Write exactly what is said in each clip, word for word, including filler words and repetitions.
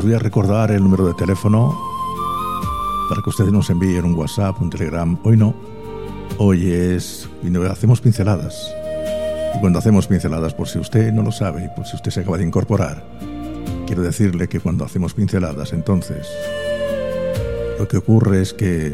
les voy a recordar el número de teléfono para que ustedes nos envíen un WhatsApp, un Telegram. Hoy no, hoy es... hacemos pinceladas. Y cuando hacemos pinceladas, por si usted no lo sabe, por si usted se acaba de incorporar, quiero decirle que cuando hacemos pinceladas, entonces, lo que ocurre es que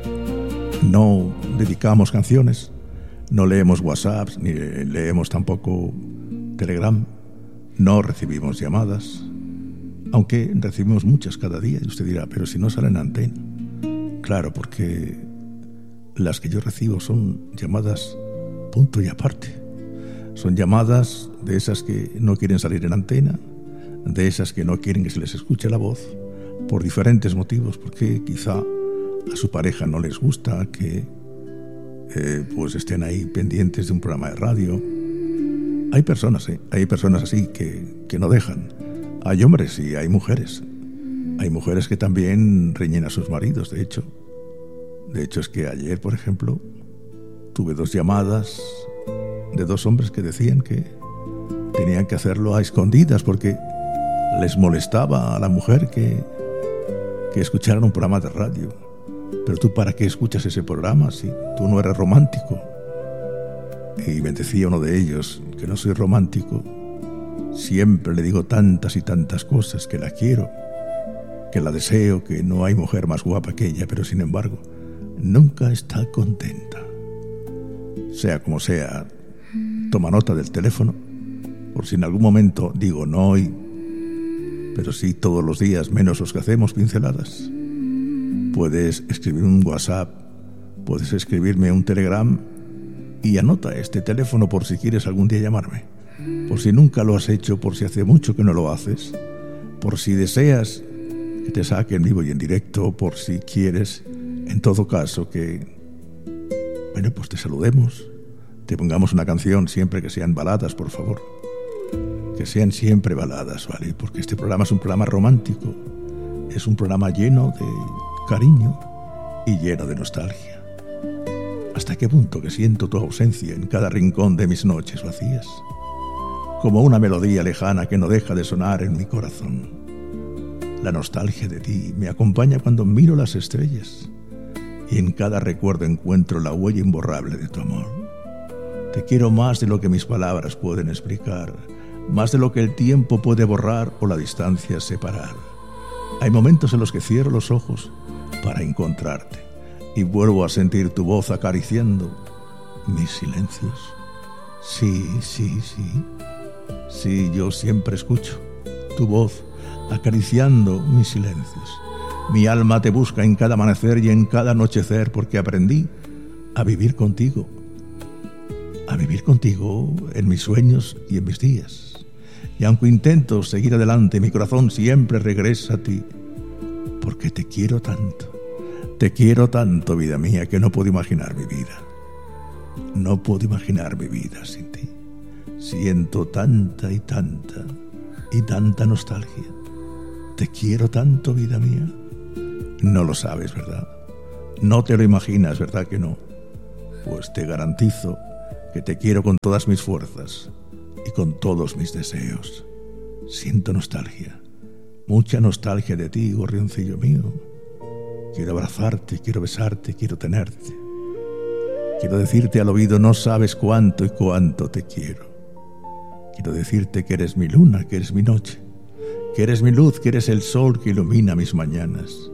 no dedicamos canciones, no leemos WhatsApps, ni leemos tampoco Telegram, no recibimos llamadas, aunque recibimos muchas cada día. Y usted dirá, pero si no salen en antena. Claro, porque las que yo recibo son llamadas punto y aparte. Son llamadas de esas que no quieren salir en antena, de esas que no quieren que se les escuche la voz, por diferentes motivos, porque quizá a su pareja no les gusta que eh, pues estén ahí pendientes de un programa de radio. Hay personas, ¿eh? hay personas así que, que no dejan. Hay hombres y hay mujeres. Hay mujeres que también riñen a sus maridos, de hecho. De hecho es que ayer, por ejemplo, tuve dos llamadas de dos hombres que decían que tenían que hacerlo a escondidas porque les molestaba a la mujer que, que escucharan un programa de radio. Pero tú, ¿para qué escuchas ese programa si tú no eres romántico? Y me decía uno de ellos que no soy romántico. Siempre le digo tantas y tantas cosas, que la quiero, que la deseo, que no hay mujer más guapa que ella, pero sin embargo nunca está contenta. Sea como sea, toma nota del teléfono, por si en algún momento digo no hoy, pero sí todos los días, menos los que hacemos pinceladas. Puedes escribir un WhatsApp, puedes escribirme un Telegram y anota este teléfono por si quieres algún día llamarme, por si nunca lo has hecho, por si hace mucho que no lo haces, por si deseas que te saque en vivo y en directo, por si quieres, en todo caso, que, bueno, pues te saludemos, te pongamos una canción, siempre que sean baladas, por favor. Que sean siempre baladas, ¿vale? Porque este programa es un programa romántico, es un programa lleno de cariño y lleno de nostalgia. ¿Hasta qué punto que siento tu ausencia en cada rincón de mis noches vacías? Como una melodía lejana que no deja de sonar en mi corazón. La nostalgia de ti me acompaña cuando miro las estrellas y en cada recuerdo encuentro la huella imborrable de tu amor. Te quiero más de lo que mis palabras pueden explicar, más de lo que el tiempo puede borrar o la distancia separar. Hay momentos en los que cierro los ojos para encontrarte y vuelvo a sentir tu voz acariciando mis silencios. Sí, sí, sí. Sí, yo siempre escucho tu voz acariciando mis silencios. Mi alma te busca en cada amanecer y en cada anochecer porque aprendí a vivir contigo. A vivir contigo en mis sueños y en mis días. Y aunque intento seguir adelante, mi corazón siempre regresa a ti, porque te quiero tanto, te quiero tanto, vida mía, que no puedo imaginar mi vida. No puedo imaginar mi vida sin ti. Siento tanta y tanta y tanta nostalgia. Te quiero tanto, vida mía. No lo sabes, ¿verdad? No te lo imaginas, ¿verdad que no? Pues te garantizo que te quiero con todas mis fuerzas y con todos mis deseos. Siento nostalgia, mucha nostalgia de ti, gorrioncillo mío. Quiero abrazarte, quiero besarte, quiero tenerte. Quiero decirte al oído, no sabes cuánto y cuánto te quiero. Quiero decirte que eres mi luna, que eres mi noche, que eres mi luz, que eres el sol que ilumina mis mañanas.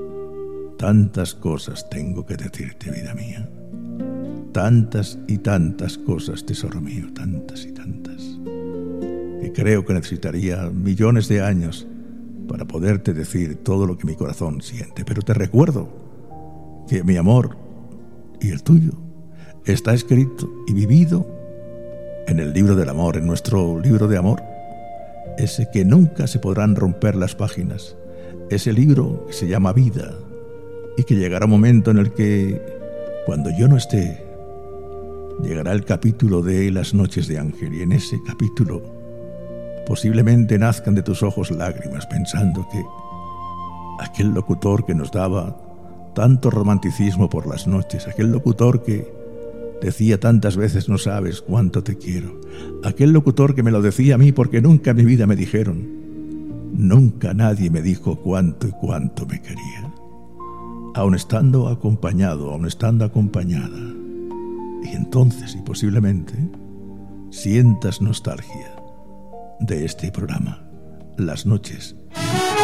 Tantas cosas tengo que decirte, vida mía. Tantas y tantas cosas, tesoro mío, tantas y tantas, que creo que necesitaría millones de años para poderte decir todo lo que mi corazón siente. Pero te recuerdo que mi amor y el tuyo está escrito y vivido en el libro del amor, en nuestro libro de amor, ese que nunca se podrán romper las páginas, ese libro que se llama vida y que llegará un momento en el que, cuando yo no esté, llegará el capítulo de Las noches de Ángel, y en ese capítulo posiblemente nazcan de tus ojos lágrimas pensando que aquel locutor que nos daba tanto romanticismo por las noches, aquel locutor que decía tantas veces no sabes cuánto te quiero, aquel locutor que me lo decía a mí porque nunca en mi vida me dijeron nunca nadie me dijo cuánto y cuánto me quería. Aun estando acompañado, aun estando acompañada. Y entonces, y posiblemente, sientas nostalgia de este programa, Las Noches